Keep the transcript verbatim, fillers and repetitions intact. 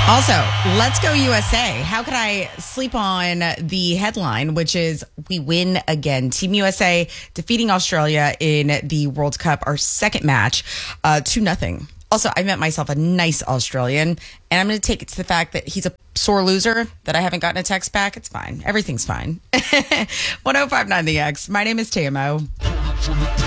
Also, let's go U S A. How could I sleep on the headline, which is we win again. Team U S A defeating Australia in the World Cup, our second match, uh, two nothing. Also, I met myself a nice Australian, and I'm going to take it to the fact that he's a sore loser, that I haven't gotten a text back. It's fine. Everything's fine. one oh five point nine The X. My name is T M O.